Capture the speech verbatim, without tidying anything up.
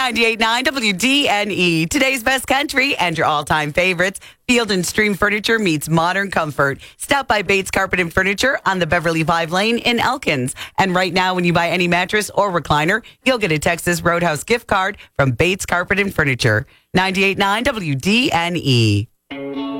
ninety-eight point nine W D N E. Today's best country and your all-time favorites. Field and Stream Furniture meets modern comfort. Stop by Bates Carpet and Furniture on the Beverly Five Lane in Elkins. And right now, when you buy any mattress or recliner, you'll get a Texas Roadhouse gift card from Bates Carpet and Furniture. ninety-eight point nine W D N E.